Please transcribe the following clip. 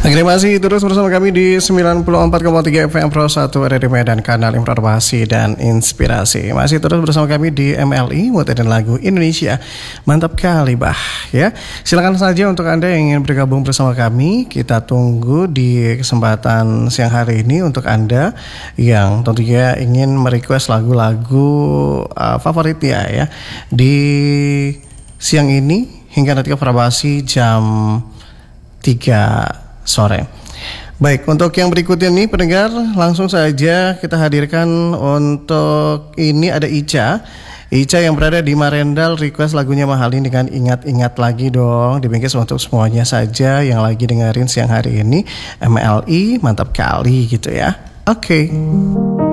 Oke, masih terus bersama kami di 94,3 FM Pro 1 Radio Medan, kanal informasi dan inspirasi. Masih terus bersama kami di MLI, Muat dan Lagu Indonesia. Mantap kali, bah, ya. Silakan saja untuk Anda yang ingin bergabung bersama kami. Kita tunggu di kesempatan siang hari ini untuk Anda yang tentunya ingin merequest lagu-lagu favorit ya di siang ini hingga nanti informasi jam 3 sore. Baik, untuk yang berikutnya nih pendengar, langsung saja kita hadirkan untuk ini ada Ica yang berada di Marendal, request lagunya Mahalin dengan Ingat-ingat lagi dong. Dibingkis untuk semuanya saja yang lagi dengerin siang hari ini MLI, mantap kali gitu ya. Oke.